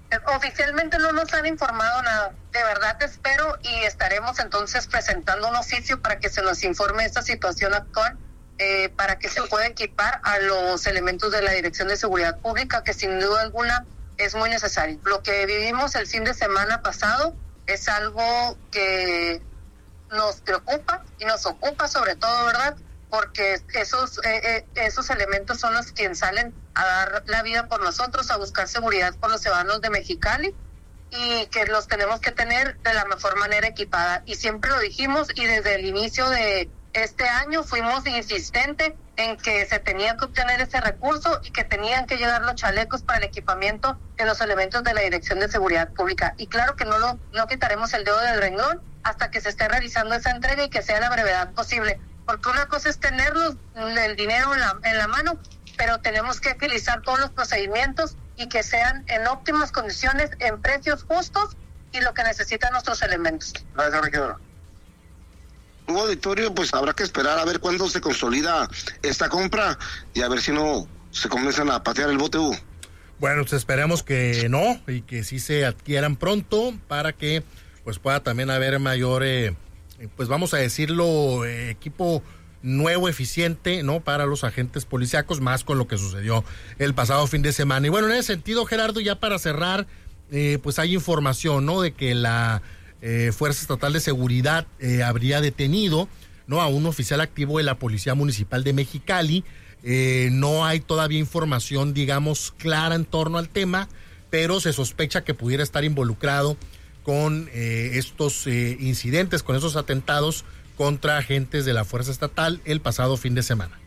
Oficialmente no nos han informado nada. De verdad espero y estaremos entonces presentando un oficio para que se nos informe esta situación actual, eh, para que se pueda equipar a los elementos de la Dirección de Seguridad Pública, que sin duda alguna es muy necesario. Lo que vivimos el fin de semana pasado es algo que nos preocupa y nos ocupa sobre todo, ¿verdad? Porque esos eh, eh, esos elementos son los quienes salen a dar la vida por nosotros, a buscar seguridad por los ciudadanos de Mexicali, y que los tenemos que tener de la mejor manera equipada. Y siempre lo dijimos, y desde el inicio de este año fuimos insistentes en que se tenía que obtener ese recurso y que tenían que llegar los chalecos para el equipamiento de los elementos de la Dirección de Seguridad Pública. Y claro que no lo no quitaremos el dedo del renglón hasta que se esté realizando esa entrega y que sea a la brevedad posible. Porque una cosa es tenerlos, el dinero en la, en la mano, pero tenemos que utilizar todos los procedimientos y que sean en óptimas condiciones, en precios justos y lo que necesitan nuestros elementos. Gracias, regidora. Hugo Auditorio, pues habrá que esperar a ver cuándo se consolida esta compra y a ver si no se comienzan a patear el bote, Hugo. Bueno, pues esperemos que no y que sí se adquieran pronto para que pues pueda también haber mayor... Eh, pues vamos a decirlo, eh, equipo nuevo, eficiente, ¿no? Para los agentes policíacos, más con lo que sucedió el pasado fin de semana. Y bueno, en ese sentido, Gerardo, ya para cerrar, eh, pues hay información, ¿no? De que la eh, Fuerza Estatal de Seguridad eh, habría detenido, ¿no? A un oficial activo de la Policía Municipal de Mexicali. Eh, no hay todavía información, digamos, clara en torno al tema, pero se sospecha que pudiera estar involucrado con eh, estos eh, incidentes, con esos atentados contra agentes de la Fuerza Estatal el pasado fin de semana.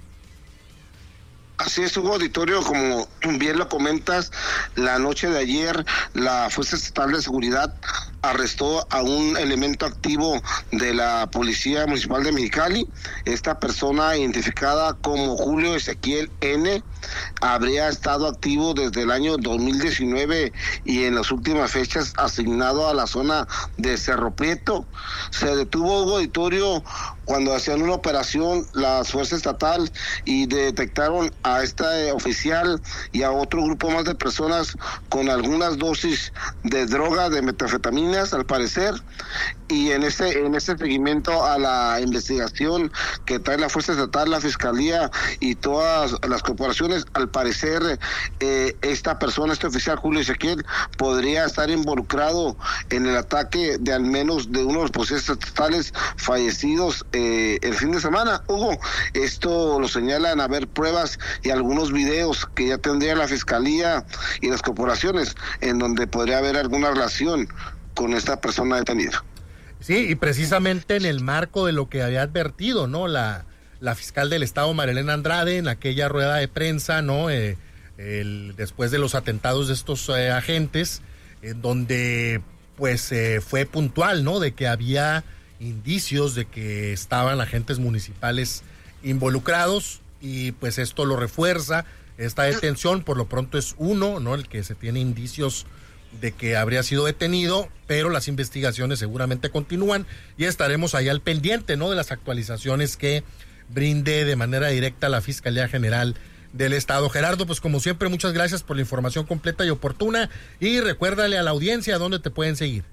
Así es, Hugo Auditorio, como bien lo comentas, la noche de ayer la Fuerza Estatal de Seguridad arrestó a un elemento activo de la Policía Municipal de Mexicali. Esta persona, identificada como Julio Ezequiel N., habría estado activo desde el año dos mil diecinueve y en las últimas fechas asignado a la zona de Cerro Prieto. Se detuvo, Hugo Auditorio, cuando hacían una operación la Fuerza Estatal y detectaron a este oficial y a otro grupo más de personas con algunas dosis de droga, de metanfetaminas al parecer, y en ese en ese seguimiento a la investigación que trae la Fuerza Estatal, la Fiscalía y todas las corporaciones, al parecer eh, esta persona, este oficial Julio Ezequiel, podría estar involucrado en el ataque de al menos de uno de los policías estatales fallecidos eh, el fin de semana. Hugo, esto lo señalan a ver pruebas y algunos videos que ya tendría la Fiscalía y las corporaciones en donde podría haber alguna relación con esta persona detenida. Sí, y precisamente en el marco de lo que había advertido, ¿no? La, la fiscal del Estado, Marilena Andrade, en aquella rueda de prensa, ¿no? Eh, el, después de los atentados de estos eh, agentes, en donde pues eh, fue puntual, ¿no? De que había indicios de que estaban agentes municipales involucrados, y pues esto lo refuerza. Esta detención por lo pronto es uno, ¿no? El que se tiene indicios de que habría sido detenido, pero las investigaciones seguramente continúan y estaremos ahí al pendiente, ¿no? De las actualizaciones que brinde de manera directa la Fiscalía General del Estado. Gerardo, pues como siempre, muchas gracias por la información completa y oportuna, y recuérdale a la audiencia dónde te pueden seguir.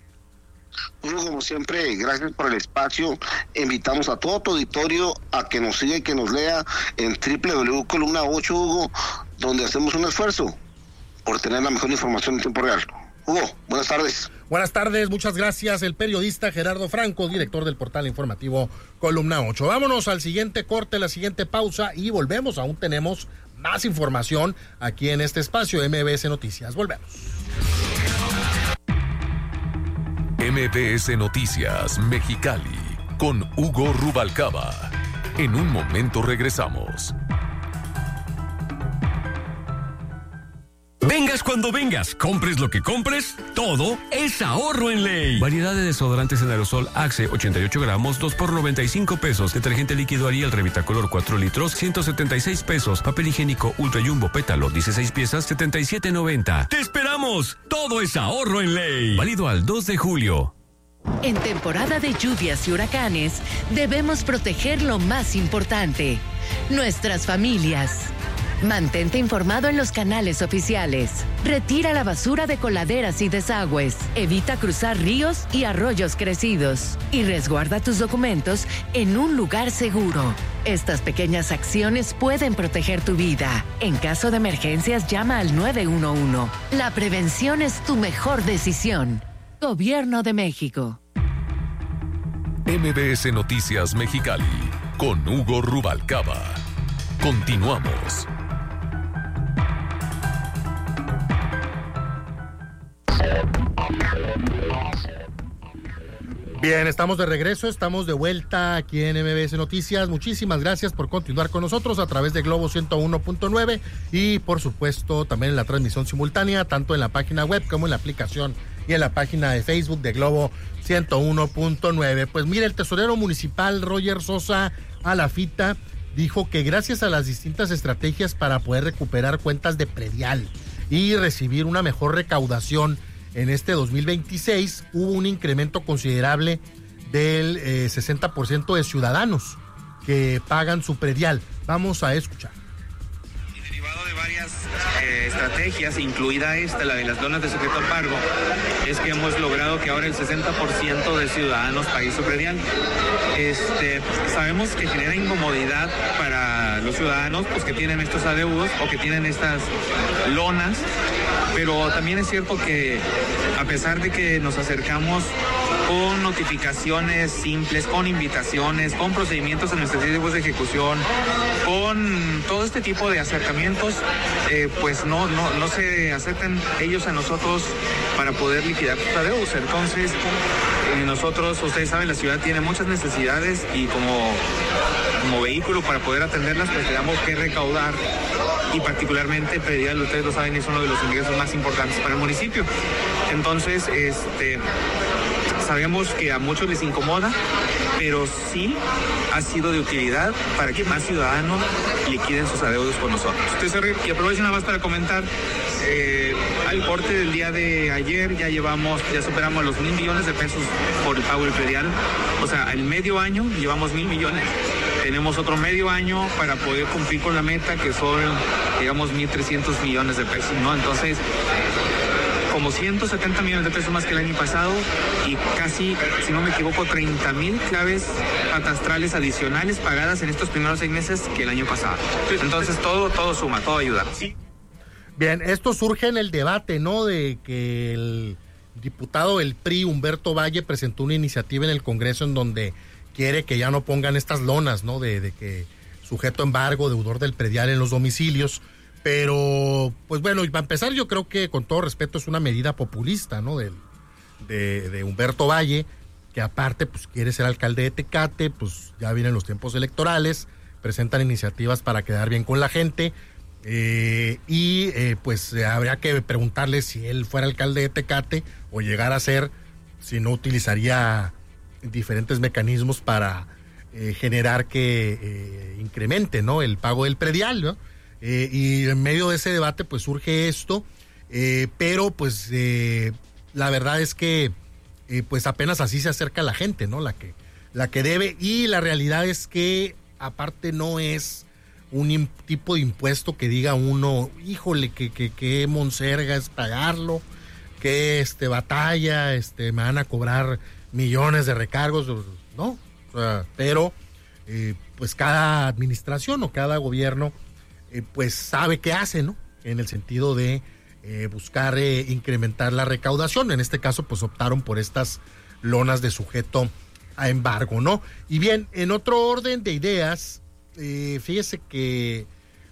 Bueno, como siempre, gracias por el espacio. Invitamos a todo tu auditorio a que nos siga y que nos lea en doble u doble u doble u punto columna ocho, Hugo, donde hacemos un esfuerzo por tener la mejor información en tiempo real. Hugo, buenas tardes. Buenas tardes, muchas gracias. El periodista Gerardo Franco, director del portal informativo Columna ocho. Vámonos al siguiente corte, la siguiente pausa, y volvemos. Aún tenemos más información aquí en este espacio M B S Noticias. Volvemos. M B S Noticias Mexicali con Hugo Rubalcaba. En un momento regresamos. Vengas cuando vengas, compres lo que compres, todo es ahorro en ley. Variedad de desodorantes en aerosol Axe, ochenta y ocho gramos, dos por noventa y cinco pesos. Detergente líquido Ariel Revitacolor cuatro litros, ciento setenta y seis pesos. Papel higiénico Ultra Jumbo Pétalo, dieciséis piezas, setenta y siete noventa. ¡Te esperamos! Todo es ahorro en ley. Válido al dos de julio. En temporada de lluvias y huracanes, debemos proteger lo más importante, nuestras familias. Mantente informado en los canales oficiales. Retira la basura de coladeras y desagües. Evita cruzar ríos y arroyos crecidos. Y resguarda tus documentos en un lugar seguro. Estas pequeñas acciones pueden proteger tu vida. En caso de emergencias, llama al nueve uno uno. La prevención es tu mejor decisión. Gobierno de México. M B S Noticias Mexicali con Hugo Rubalcaba. Continuamos. Bien, estamos de regreso, estamos de vuelta aquí en M B S Noticias. Muchísimas gracias por continuar con nosotros a través de Globo ciento uno punto nueve y por supuesto también en la transmisión simultánea, tanto en la página web como en la aplicación y en la página de Facebook de Globo ciento uno punto nueve. Pues mire, el tesorero municipal Roger Sosa Alafita dijo que gracias a las distintas estrategias para poder recuperar cuentas de predial y recibir una mejor recaudación en este dos mil veintiséis, hubo un incremento considerable del eh, sesenta por ciento de ciudadanos que pagan su predial. Vamos a escuchar. Varias eh, estrategias, incluida esta, la de las lonas de sujeto a pago, es que hemos logrado que ahora el sesenta por ciento de ciudadanos paguen su predial. Este, sabemos que genera incomodidad para los ciudadanos pues, que tienen estos adeudos o que tienen estas lonas, pero también es cierto que a pesar de que nos acercamos con notificaciones simples, con invitaciones, con procedimientos administrativos de ejecución, con todo este tipo de acercamientos, eh, pues no, no, no se acercan ellos a nosotros para poder liquidar sus adeudos. Entonces, eh, nosotros, ustedes saben, la ciudad tiene muchas necesidades y como, como vehículo para poder atenderlas, pues tenemos que recaudar. Y particularmente predial, ustedes lo saben, es uno de los ingresos más importantes para el municipio. Entonces, este, sabemos que a muchos les incomoda, pero sí ha sido de utilidad para que más ciudadanos liquiden sus adeudos con nosotros. Entonces, y aprovecho nada más para comentar, eh, al corte del día de ayer ya llevamos, ya superamos los mil millones de pesos por el pago del predial. O sea, el medio año llevamos mil millones. Tenemos otro medio año para poder cumplir con la meta, que son, digamos, mil trescientos millones de pesos, ¿no? Entonces, como ciento setenta millones de pesos más que el año pasado y casi, si no me equivoco, treinta mil claves catastrales adicionales pagadas en estos primeros seis meses que el año pasado. Entonces, todo, todo suma, todo ayuda. Sí. Bien, esto surge en el debate, ¿no? De que el diputado del P R I, Humberto Valle, presentó una iniciativa en el Congreso en donde quiere que ya no pongan estas lonas, ¿no? De, de que sujeto a embargo, deudor del predial en los domicilios. Pero, pues bueno, y para empezar, yo creo que con todo respeto es una medida populista, ¿no? De, de, de Humberto Valle, que aparte, pues quiere ser alcalde de Tecate, pues ya vienen los tiempos electorales, presentan iniciativas para quedar bien con la gente. Eh, y eh, pues eh, habría que preguntarle si él fuera alcalde de Tecate o llegara a ser, si no utilizaría diferentes mecanismos para eh, generar que eh, incremente, ¿no? El pago del predial, ¿no? Eh, y en medio de ese debate pues surge esto, eh, pero pues eh, la verdad es que eh, pues apenas así se acerca la gente, ¿no? La que, la que debe, y la realidad es que aparte no es un im- tipo de impuesto que diga uno, híjole, que, que, que monserga es pagarlo, que este batalla, este me van a cobrar millones de recargos, ¿no? O sea, pero eh, pues cada administración o cada gobierno eh, pues sabe qué hace, ¿no? En el sentido de eh, buscar eh, incrementar la recaudación. En este caso pues optaron por estas lonas de sujeto a embargo, ¿no? Y bien, en otro orden de ideas, eh, fíjese que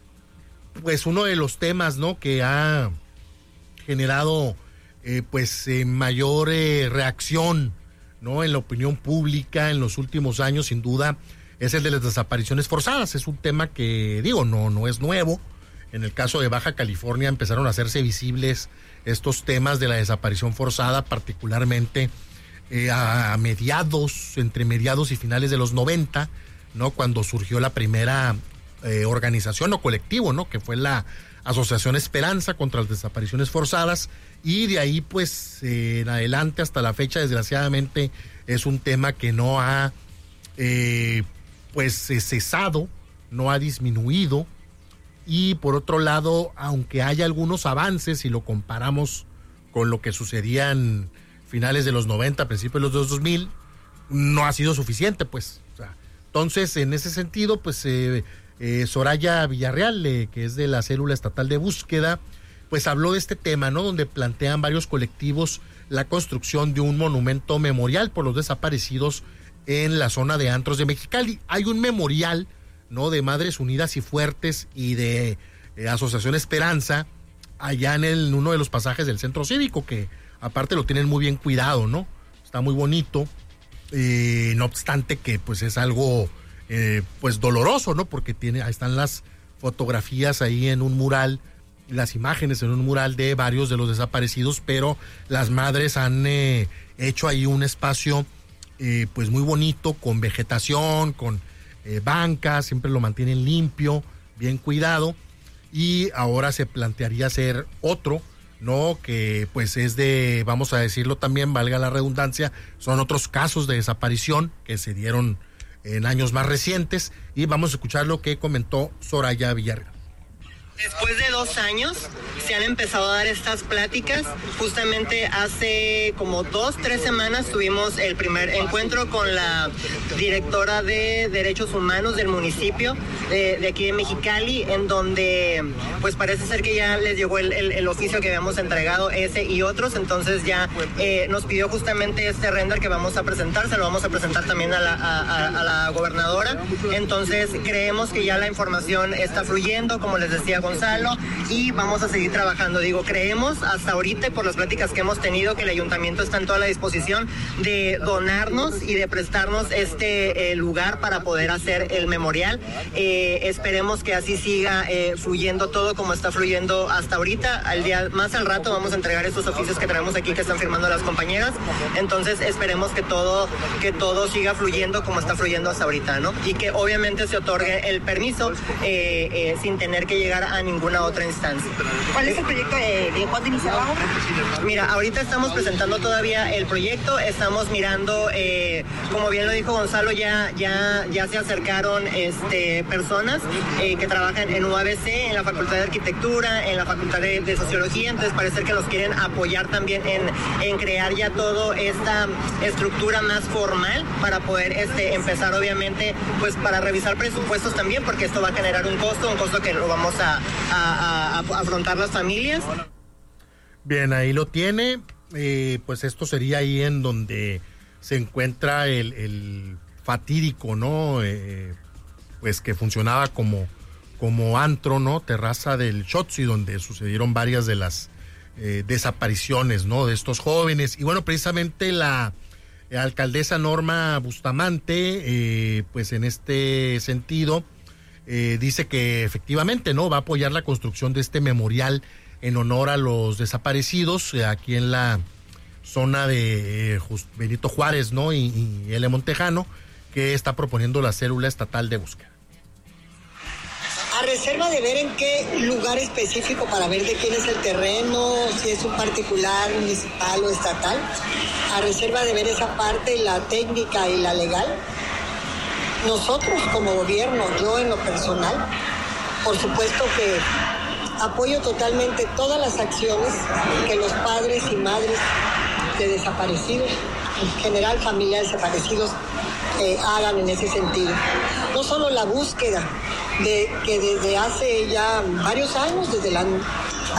pues uno de los temas, ¿no? Que ha generado eh, pues eh, mayor eh, reacción, ¿no? En la opinión pública en los últimos años, sin duda, es el de las desapariciones forzadas. Es un tema que, digo, no, no es nuevo. En el caso de Baja California empezaron a hacerse visibles estos temas de la desaparición forzada, particularmente eh, a, a mediados, entre mediados y finales de los noventa, ¿no? Cuando surgió la primera eh, organización o colectivo, ¿no? Que fue la Asociación Esperanza contra las Desapariciones Forzadas, y de ahí pues eh, en adelante hasta la fecha, desgraciadamente, es un tema que no ha eh, pues cesado, no ha disminuido, y por otro lado, aunque haya algunos avances, si lo comparamos con lo que sucedía en finales de los noventa, principios de los dos mil, no ha sido suficiente, pues. O sea, entonces, en ese sentido, pues eh, eh, Soraya Villarreal, eh, que es de la Célula Estatal de Búsqueda, pues habló de este tema, ¿no? Donde plantean varios colectivos la construcción de un monumento memorial por los desaparecidos en la zona de antros de Mexicali. Hay un memorial, ¿no?, de Madres Unidas y Fuertes y de eh, Asociación Esperanza allá en, el, en uno de los pasajes del centro cívico, que aparte lo tienen muy bien cuidado, ¿no? Está muy bonito, eh, no obstante que pues es algo eh, pues doloroso, ¿no? Porque tiene, ahí están las fotografías ahí en un mural, las imágenes en un mural de varios de los desaparecidos, pero las madres han eh, hecho ahí un espacio eh, pues muy bonito, con vegetación, con eh, bancas, siempre lo mantienen limpio, bien cuidado, y ahora se plantearía hacer otro, ¿no? Que pues es de, vamos a decirlo también, valga la redundancia, son otros casos de desaparición que se dieron en años más recientes, y vamos a escuchar lo que comentó Soraya Villarreal. Después de dos años se han empezado a dar estas pláticas. Justamente hace como dos, tres semanas tuvimos el primer encuentro con la directora de Derechos Humanos del municipio de, de aquí de Mexicali, en donde pues parece ser que ya les llegó el, el, el oficio que habíamos entregado, ese y otros. Entonces ya eh, nos pidió justamente este render que vamos a presentar, se lo vamos a presentar también a la, a, a la gobernadora. Entonces creemos que ya la información está fluyendo, como les decía Gonzalo, y vamos a seguir trabajando. Digo, creemos hasta ahorita, por las pláticas que hemos tenido, que el ayuntamiento está en toda la disposición de donarnos y de prestarnos este eh, lugar para poder hacer el memorial. Eh, esperemos que así siga eh, fluyendo todo como está fluyendo hasta ahorita. Al día más al rato vamos a entregar estos oficios que tenemos aquí que están firmando las compañeras. Entonces esperemos que todo que todo siga fluyendo como está fluyendo hasta ahorita, ¿no? Y que obviamente se otorgue el permiso eh, eh, sin tener que llegar a ninguna otra instancia. ¿Cuál es el proyecto de, de cuándo inicia la obra? Mira, ahorita estamos presentando todavía el proyecto, estamos mirando, eh, como bien lo dijo Gonzalo, ya ya ya se acercaron este personas eh, que trabajan en U A B C, en la Facultad de Arquitectura, en la Facultad de, de Sociología. Entonces parece que los quieren apoyar también en, en crear ya toda esta estructura más formal para poder este empezar, obviamente, pues para revisar presupuestos también, porque esto va a generar un costo, un costo que lo vamos a, a, a, a afrontar las familias. Bien, ahí lo tiene. Eh, pues esto sería ahí en donde se encuentra el, el fatídico, ¿no? Eh, pues que funcionaba como, como antro, ¿no? Terraza del Xotzi, donde sucedieron varias de las eh, desapariciones, ¿no? De estos jóvenes. Y bueno, precisamente la alcaldesa Norma Bustamante, eh, pues en este sentido, eh, dice que efectivamente, ¿no?, va a apoyar la construcción de este memorial en honor a los desaparecidos eh, aquí en la zona de eh, Benito Juárez, ¿no?, y, y L. Montejano, que está proponiendo la Célula Estatal de Búsqueda. A reserva de ver en qué lugar específico, para ver de quién es el terreno, si es un particular, municipal o estatal, a reserva de ver esa parte, la técnica y la legal, nosotros como gobierno, yo en lo personal, por supuesto que apoyo totalmente todas las acciones que los padres y madres de desaparecidos, en general familiares desaparecidos, eh, hagan en ese sentido. No solo la búsqueda, de que desde hace ya varios años, desde el año